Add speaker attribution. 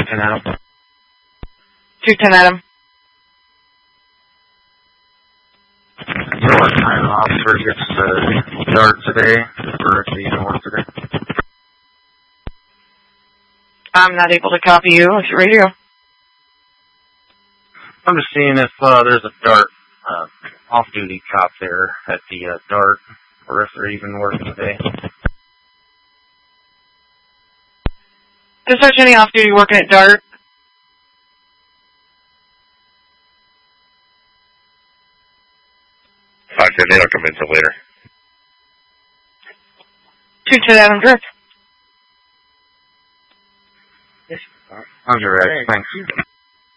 Speaker 1: 210 Adam.
Speaker 2: 210 Adam.
Speaker 1: What time officer gets the dart today, or if he even work today?
Speaker 2: I'm not able to copy you. What's your radio?
Speaker 1: I'm just seeing if there's a dart off-duty cop there at the dart, or if they're even working today.
Speaker 2: Dispatch, any off-duty working at dart?
Speaker 3: They don't come in until later.
Speaker 2: 210 Adam Drift.
Speaker 1: Under X, thanks.